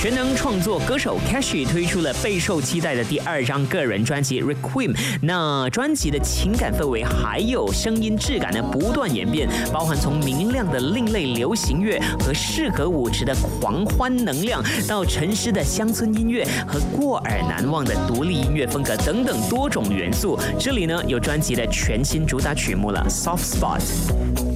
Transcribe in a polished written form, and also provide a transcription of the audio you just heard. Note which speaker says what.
Speaker 1: 全能创作歌手 Cash 推出了备受期待的第2张个人专辑《Requiem》。那专辑的情感氛围还有声音质感呢不断演变，包含从明亮的另类流行乐和适合舞池的狂欢能量，到沉实的乡村音乐和过耳难忘的独立音乐风格等等多种元素。这里呢有专辑的全新主打曲目了《Soft Spot》。